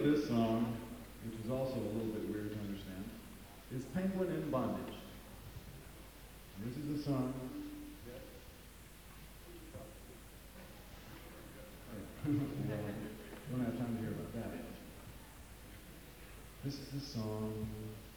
this song, which is also a little bit weird to understand, is Penguin in Bondage. This is the song. We don't have time to hear about that. This is the song.